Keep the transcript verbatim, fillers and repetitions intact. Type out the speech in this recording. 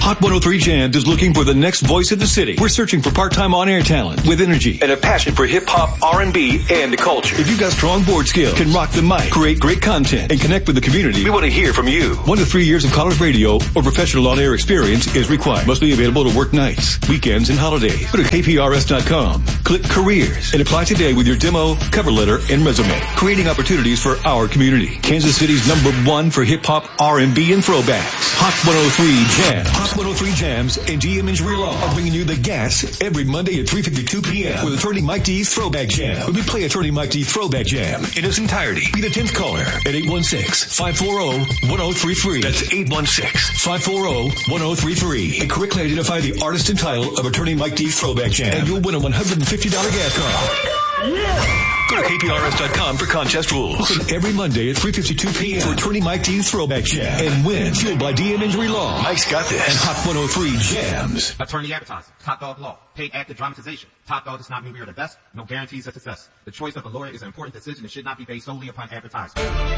Hot one oh three Jams is looking for the next voice of the city. We're searching for part-time on-air talent with energy and a passion for hip-hop, R and B, and culture. If you've got strong board skills, can rock the mic, create great content, and connect with the community, we want to hear from you. One to three years of college radio or professional on-air experience is required. Must be available to work nights, weekends, and holidays. Go to K P R S dot com, click Careers, and apply today with your demo, cover letter, and resume. Creating opportunities for our community. Kansas City's number one for hip-hop, R and B, and throwbacks. Hot one oh three Jams. Hot one oh three Jams and G M Injury Law are bringing you the gas every Monday at three fifty-two p.m. with Attorney Mike D's Throwback Jam. When we play Attorney Mike D's Throwback Jam in its entirety, be the tenth caller at eight one six, five four zero, one zero three three. That's eight one six, five four zero, one zero three three. And correctly identify the artist and title of Attorney Mike D's Throwback Jam. And you'll win a one hundred fifty dollars gas card. Yeah. Go to K P R S dot com for contest rules. Listen every Monday at three fifty-two p.m. for Attorney Mike D's Throwback Jam. And win, fueled by D M Injury Law. Mike's got this. And Hot one oh three Jams. Attorney Advertising. Top Dog Law. Paid actor dramatization. Top Dog does not mean we are the best. No guarantees of success. The choice of a lawyer is an important decision and should not be based solely upon advertising.